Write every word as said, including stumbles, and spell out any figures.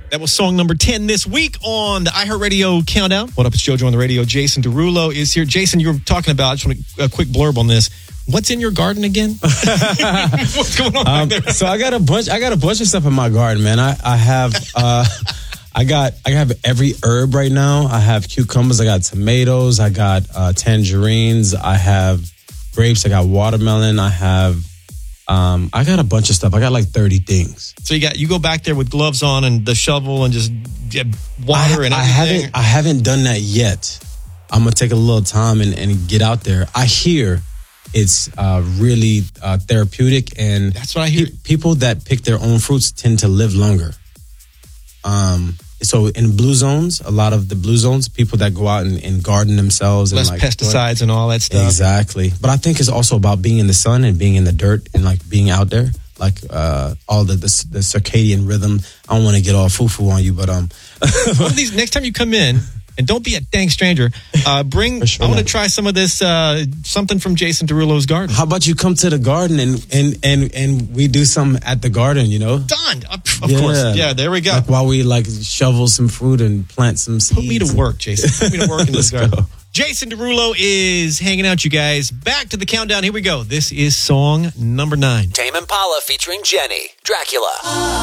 That was song number ten this week on the iHeartRadio Countdown. What up, it's JoJo on the radio. Jason Derulo is here. Jason, you were talking about, I just want a quick blurb on this. What's in your garden again? What's going on um, back there? So I got a bunch. I got a bunch of stuff in my garden, man. I I have uh, I got I have every herb right now. I have cucumbers. I got tomatoes. I got uh, tangerines. I have grapes. I got watermelon. I have. Um, I got a bunch of stuff. I got like thirty things. So you got you go back there with gloves on and the shovel and just get water I, and everything. I haven't I haven't done that yet. I'm gonna take a little time and, and get out there. I hear it's uh, really uh, therapeutic, and that's what I hear. Pe- people that pick their own fruits tend to live longer. Um. So in blue zones, a lot of the blue zones, people that go out and, and garden themselves. Less and like pesticides and all that stuff. Exactly. But I think it's also about being in the sun and being in the dirt and like being out there. Like uh, all the, the the circadian rhythm. I don't want to get all foo-foo on you, but um. One of these, next time you come in, and don't be a dang stranger, uh, bring, sure I want to try some of this, uh, something from Jason Derulo's garden. How about you come to the garden and, and, and, and we do something at the garden, you know? Done. Of, of yeah. course. Yeah, there we go. Like while we like shovel some fruit and plant some seeds. Put me to work, Jason. Put me to work in this garden. Go. Jason Derulo is hanging out, you guys. Back to the countdown. Here we go. This is song number nine. Tame Impala featuring Jenny, Dracula.